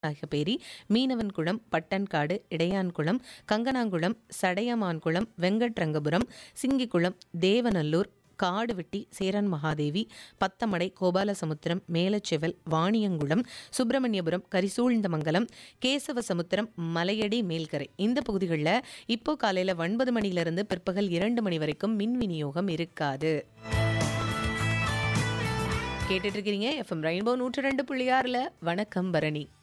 நாயகப்பேரி, மீனவன்குளம், பட்டன்காடு, இடையான்குளம், கங்கனாங்குளம், சடையமான்குளம், வெங்கட்ரங்கபுரம், சிங்கிக்குளம், தேவநல்லூர், காடுவெட்டி, சேரன் மகாதேவி, பத்தமடை, கோபாலசமுத்திரம், மேலச்செவல், வாணியங்குளம், சுப்பிரமணியபுரம், கரிசூழ்ந்தமங்கலம், கேசவசமுத்திரம், மலையடி, மேல்கரை இந்த பகுதிகளில் இப்போ காலையில் 9 மணிலிருந்து பிற்பகல் 2 மணி வரைக்கும் மின் விநியோகம் இருக்காது. கேட்டுட்டு இருக்கிறீங்க எஃப்எம் ரெயின்போ 102.6 வணக்கம் பரணி.